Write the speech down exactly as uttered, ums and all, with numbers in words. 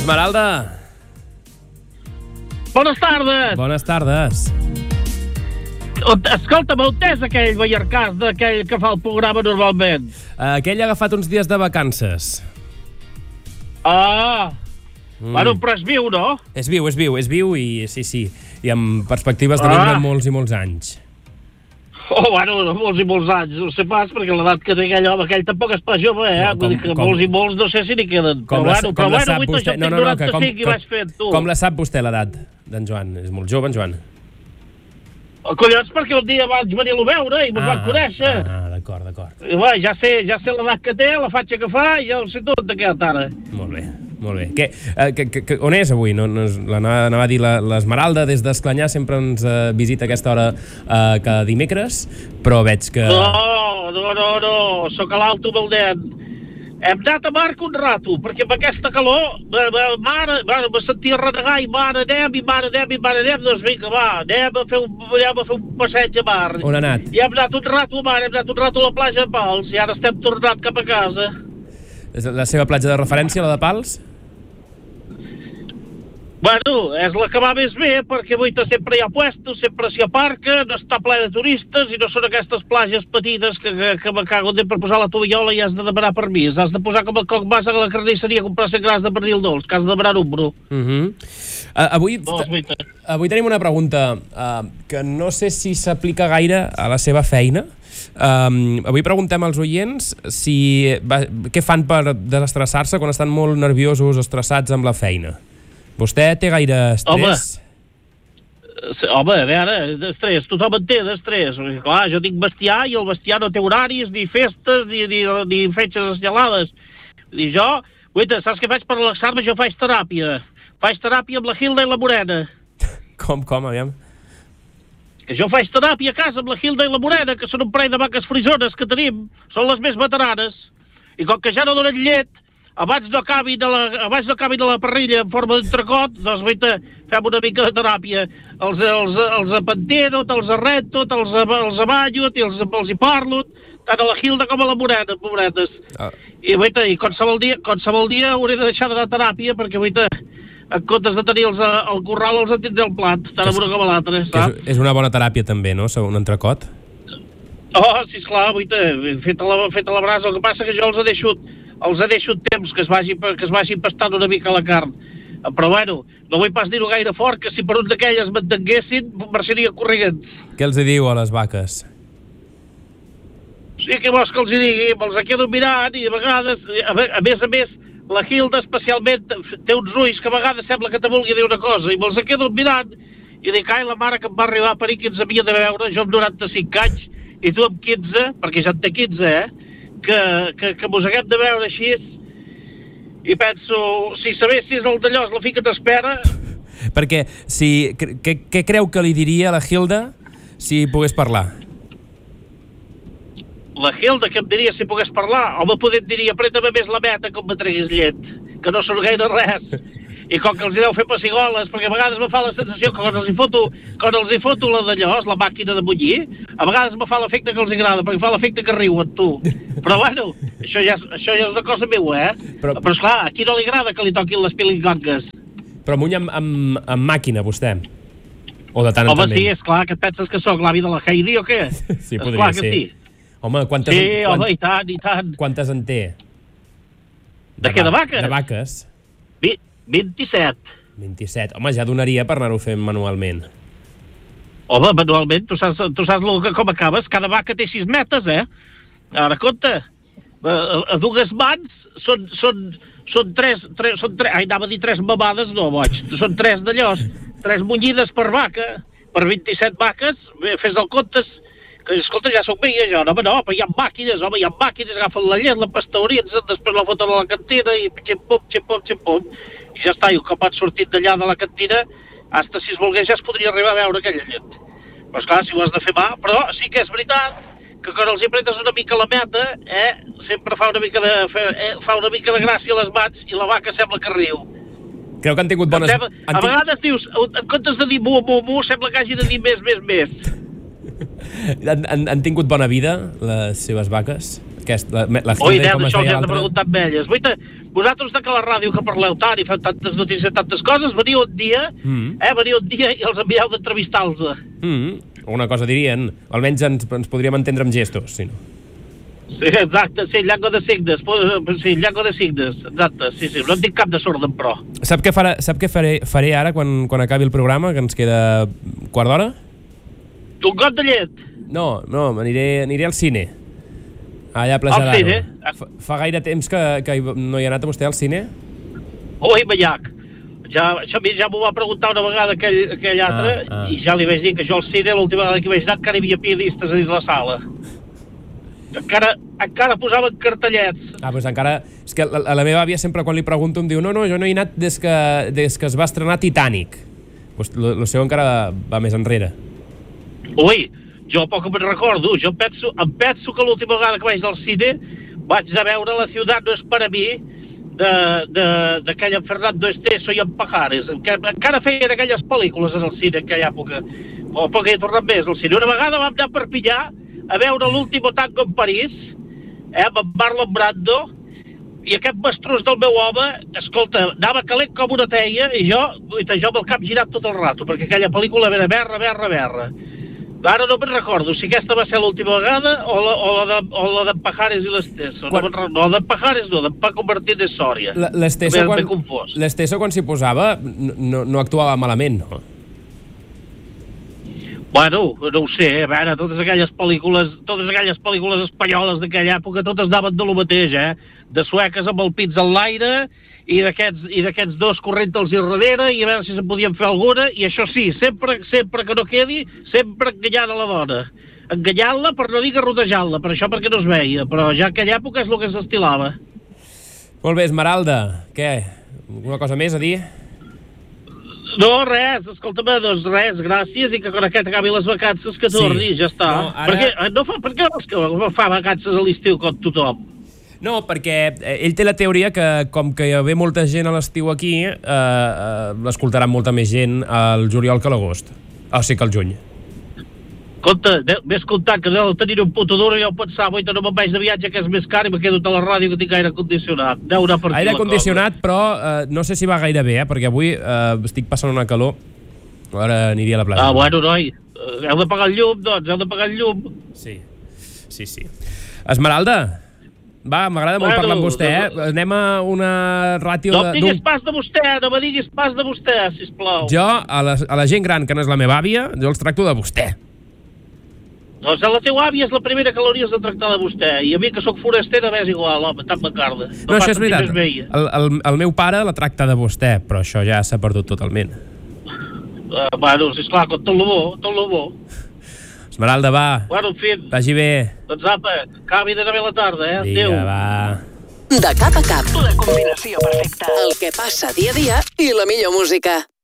Esmeralda. Bones tardes. Bones tardes. Escolta'm, on és aquell ballarcàs d'aquell que fa el programa normalment? Aquell ha agafat uns dies de vacances. Ah, mm. bueno, però és viu, no? És viu, és viu, és viu i sí, sí, i amb perspectives de viure ah. molts i molts anys. Oh, bueno, molts i molts anys, no sé pas, perquè l'edat que té aquell home, aquell tampoc és pas jove, eh? No, com, Vull dir que com, molts i molts no sé si n'hi queden. Com però la, bueno, com però la bueno, sap avui vostè? jo No, tinc no, no, que com, noranta-cinc i vaig fent, tu. Com la sap vostè, l'edat d'en Joan? És molt jove, en Joan? Oh, collons, perquè un dia vaig venir-lo a veure i me'l ah, van conèixer. Ah, d'acord, d'acord. I va, ja sé, ja sé l'edat que té, la fatxa que fa, i ja ho sé tot d'aquest ara. Molt bé. Molt bé. Que, eh, que, que, on és avui? No, no, l'anava, anava a dir l'Esmeralda, des d'Esclanyà sempre ens eh, visita a aquesta hora eh, cada dimecres, però veig que... No, no, no, no, sóc a l'Alto Baldet. Hem anat a Marc un rato, perquè amb aquesta calor, mare, mare, me sentia renegar, i mare, anem, i mare, anem, i mare, anem, doncs vinga, va, anem a fer un, anem a fer un passeig a mar. On ha anat? I hem anat un rato a mar, hem anat un rato a la platja de Pals, i ara estem tornant cap a casa. És la seva platja de referència, la de Pals? Bueno, és la que va més bé, perquè avui sempre hi ha puestos, sempre s'hi aparca, no està ple de turistes, i no són aquestes platges petites que, que, que me cago en per posar la tovallola i has de demanar permís. Has de posar com el coc vas a la carnisseria a comprar cent grans de pernil dolç, que has de demanar número. Uh -huh. uh, avui, no, avui tenim una pregunta uh, que no sé si s'aplica gaire a la seva feina. Um, avui preguntem als oients si, va, què fan per desestressar-se quan estan molt nerviosos o estressats amb la feina. Vostè té gaire estrès? Home, home a veure, d'estrès, tothom en té d'estrès. Clar, jo tinc bestiar i el bestiar no té horaris, ni festes, ni, ni, ni fetges assenyalades. I jo, guaita, saps què faig per relaxar-me? Jo faig teràpia. Faig teràpia amb la Hilda i la Morena. Com, com, aviam? Que jo faig teràpia a casa amb la Hilda i la Morena, que són un parell de vaques frisones que tenim. Són les més veteranes. I com que ja no donen llet, abans no acabin a la, abans no acabin a la parrilla en forma d'entrecot, doncs guaita, fem una mica de teràpia. Els, els, els apenteno, els arrento, els, els aballo, els, els hi parlo, tant a la Hilda com a la Morena, pobretes. Ah. I guaita, i qualsevol dia, qualsevol dia hauré de deixar d'anar a teràpia, perquè guaita, en comptes de tenir-los al corral, els en tindré al plat, tant a una com a l'altra, saps? És, és una bona teràpia també, no?, un entrecot? Oh, sí, esclar, guaita, fet a la, fet a la brasa. El que passa que jo els he deixat, els he deixat temps que es vagi, que es vagi pastant una mica la carn. Però bueno, no vull pas dir-ho gaire fort, que si per un d'aquelles m'entenguessin, marxaria corrent. Què els hi diu a les vaques? Sí, què vols que els hi digui? Me'ls quedo mirant i a vegades, a, a més a més, la Hilda especialment té uns ulls que a vegades sembla que te vulgui dir una cosa, i me'ls quedo mirant i dic, ai, la mare que em va arribar a parir que ens havia de veure, jo amb noranta-cinc anys, i tu amb quinze, perquè ja en té quinze, eh? Que, que, que mos haguem de veure així, i penso, si sabessis el d'allò, la fica t'espera. Perquè, si, què, què creu que li diria la Hilda si pogués parlar? La Hilda, que em diria si pogués parlar? Home, poder et diria, apreta-me més la meta com me treguis llet, que no surt gaire res. I com que els hi deu fer pessigoles, perquè a vegades me fa la sensació que quan els hi foto, quan els hi foto la d'allò, la màquina de bullir, a vegades me fa l'efecte que els agrada, perquè fa l'efecte que riuen, tu. Però bueno, això ja, això ja és una cosa meua, eh? Però, però esclar, a qui no li agrada que li toquin les pilingongues? Però muny amb, amb, amb màquina, vostè? O de tant en tant? tant? Home, sí, esclar, que et penses que sóc l'avi de la Heidi o què? Sí, podria ser. Sí. Home, quantes... Sí, quant, home, i tant, i tant. Quantes en té? De, de què, de vaques? De vaques. vint-i-set. vint-i-set. Home, ja donaria per anar-ho fent manualment. Home, manualment, tu saps, tu saps com acabes? Cada vaca té sis metes, eh? Ara, compte, a, a dues mans són, són, són tres, tres, són tres, ai, anava a dir tres mamades, no, boig, són tres d'allòs, tres munyides per vaca, per vint-i-set vaques, fes el comptes, que, escolta, ja soc veia jo, no, home, no, però hi ha màquines, home, hi ha màquines, agafen la llet, la pastaurien, després la foten a la cantina i xim-pum, xim-pum, xim-pum, i ja està, i un cop han sortit d'allà de la cantina, hasta si es volgués ja es podria arribar a veure aquella llet. Però esclar, si ho has de fer mà, però sí que és veritat que quan els hi apretes una mica la meta, eh, sempre fa una mica de, eh, fa una mica de gràcia a les mans i la vaca sembla que riu. Creu que han tingut bones... Sembla, a han vegades tinc... dius, en comptes de dir mu, mu, mu, sembla que hagi de dir més, més, més. Han, han, han tingut bona vida, les seves vaques? Aquest, la, la Oi, nen, això els hem de preguntar amb elles. Vull, vosaltres de que la ràdio que parleu tant i feu tantes notícies, tantes coses, veniu un dia, mm. eh, veniu un dia i els envieu d'entrevistar-los. Mm. Una cosa dirien, almenys ens, ens podríem entendre amb gestos, si no. Sí, exacte, sí, llengo de signes, sí, llengo de signes, exacte, sí, sí, no en dic cap de sord, però. Sap què, farà, sap què faré, faré ara quan, quan acabi el programa, que ens queda quart d'hora? Un got de llet? No, no, aniré, aniré al cine. Allà a Plaça d'Aro. Fa, fa gaire temps que, que no hi ha anat a vostè al cine? Ui, manyac. Ja, això ja m'ho va preguntar una vegada aquell, aquell altre, ah, ah. i ja li vaig dir que jo al cine, l'última vegada que vaig anar, encara hi havia pianistes a dins la sala. Encara, encara posaven cartellets. Ah, doncs encara... És que la, la meva àvia sempre quan li pregunto em diu no, no, jo no he anat des que, des que es va estrenar Titanic. Pues el seu encara va més enrere. Ui, jo poc me'n recordo. Jo penso, em penso que l'última vegada que vaig al cine vaig a veure La ciutat no és per a mi d'aquella Fernando Esteso i en Pajares, que encara feien aquelles pel·lícules en el cine en aquella època. O poc he tornat més al cine. Una vegada vam anar a Perpinyà a veure l'último tango en París, eh, amb Marlon Brando, i aquest mestrós del meu home, escolta, anava calent com una teia, i jo, jo amb el cap girat tot el rato, perquè aquella pel·lícula era berra, berra, berra. Ara no me'n recordo si aquesta va ser l'última vegada o la, o la de, o la de Pajares i l'Esteso. Quan... No, no, la de Pajares no, de Paco Martínez Sòria. L'Esteso quan, l'Esteso quan s'hi posava no, no actuava malament, no? Bueno, no ho sé, a veure, totes aquelles pel·lícules, totes aquelles pel·lícules espanyoles d'aquella època, totes anaven de lo mateix, eh? De sueques amb el pits en l'aire, i d'aquests dos corrent-los i darrere, i a veure si se'n podien fer alguna, i això sí, sempre, sempre que no quedi, sempre enganyant a la dona. Enganyant-la, per no dir que rodejant-la, per això perquè no es veia, però ja en aquella època és el que s'estilava. Molt bé, Esmeralda, què? Alguna cosa més a dir? No, res, escolta'm, doncs res, gràcies, i que quan aquest acabi les vacances que torni, sí. Ja està. No, ara... perquè, no fa, per què vols que fa vacances a l'estiu com tothom? No, perquè ell té la teoria que com que hi ve molta gent a l'estiu aquí, eh, eh, l'escoltarà molta més gent al juliol que a l'agost. O sigui que al juny. Compte, m'he escoltat que deu tenir un puto duro i jo pensava, oi, no me'n vaig de viatge que és més car i me quedo a la ràdio que tinc aire condicionat. Deu anar per aquí aire condicionat, però eh, no sé si va gaire bé, eh, perquè avui eh, estic passant una calor. Ara aniria a la plaça. Ah, bueno, noi, heu de pagar el llum, doncs, heu de pagar el llum. Sí, sí, sí. Esmeralda, va, m'agrada molt bueno, parlar amb vostè, eh? Anem a una ràtio... No em diguis pas de vostè, no me diguis pas de vostè, sisplau. Jo, a la, a la gent gran que no és la meva àvia, jo els tracto de vostè. Doncs a la teua àvia és la primera que l'hauries de tractar de vostè, i a mi que sóc forastera m'és igual, home, tant m'encarda. No, no això és veritat, el, el, el meu pare la tracta de vostè, però això ja s'ha perdut totalment. Uh, bueno, sisplau, tot lo bo, tot lo bo. Esmeralda, va, bueno, en fi, vagi bé. Doncs apa, acabi d'anar bé la tarda, eh? Vinga, adéu. Va. De cap a cap, la combinació perfecta. El que passa dia a dia i la millor música.